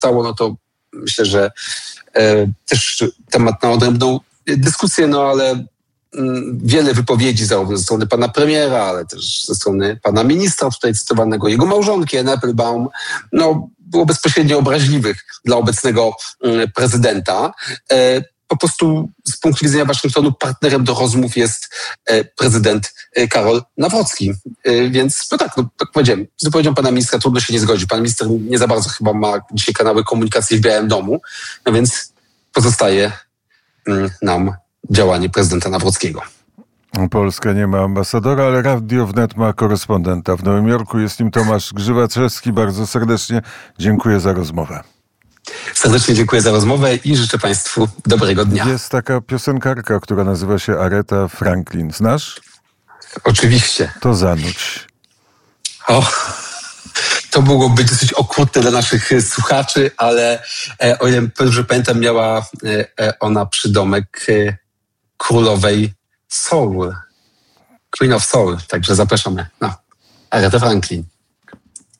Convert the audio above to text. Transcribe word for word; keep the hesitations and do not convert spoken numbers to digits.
stało, no to myślę, że e, też temat na odrębną dyskusję, no ale m, wiele wypowiedzi zarówno ze strony pana premiera, ale też ze strony pana ministra tutaj cytowanego, jego małżonki, Anny Applebaum, no było bezpośrednio obraźliwych dla obecnego m, prezydenta. E, po prostu z punktu widzenia Waszyngtonu partnerem do rozmów jest e, prezydent e, Karol Nawrocki. E, więc no tak, no, tak powiedziałem, z wypowiedzią pana ministra trudno się nie zgodzić. Pan minister nie za bardzo chyba ma dzisiaj kanały komunikacji w Białym Domu, no więc pozostaje mm, nam działanie prezydenta Nawrockiego. Polska nie ma ambasadora, ale Radio Wnet ma korespondenta w Nowym Jorku. Jest nim Tomasz Grzywaczewski. Bardzo serdecznie dziękuję za rozmowę. Serdecznie dziękuję za rozmowę i życzę Państwu dobrego dnia. Jest taka piosenkarka, która nazywa się Aretha Franklin. Znasz? Oczywiście. To zanudź. O, to mogło być dosyć okrutne dla naszych słuchaczy, ale e, o ile dobrze pamiętam, miała e, ona przydomek e, królowej Soul. Queen of Soul. Także zapraszamy na Aretha Franklin.